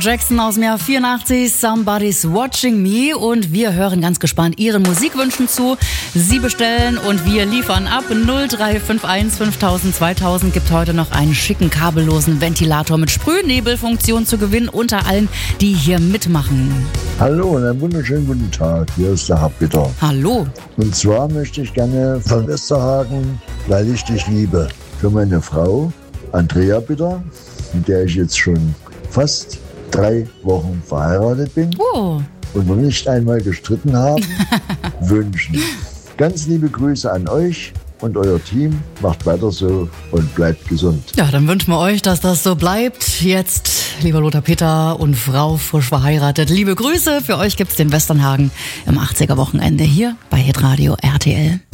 Jackson aus dem Jahr 84, Somebody's Watching Me, und wir hören ganz gespannt Ihren Musikwünschen zu. Sie bestellen und wir liefern ab. 0351 5000 2000 gibt heute noch einen schicken kabellosen Ventilator mit Sprühnebelfunktion zu gewinnen unter allen, die hier mitmachen. Hallo und einen wunderschönen guten Tag. Hier ist der Herr Bitter. Hallo. Und zwar möchte ich gerne von Westerhagen, weil ich dich liebe, für meine Frau Andrea Bitter, mit der ich jetzt schon fast 3 Wochen verheiratet bin und noch nicht einmal gestritten haben, wünschen. Ganz liebe Grüße an euch und euer Team. Macht weiter so und bleibt gesund. Ja, dann wünschen wir euch, dass das so bleibt. Jetzt, lieber Lothar Peter und Frau frisch verheiratet, liebe Grüße. Für euch gibt's den Westernhagen im 80er Wochenende hier bei Hitradio RTL.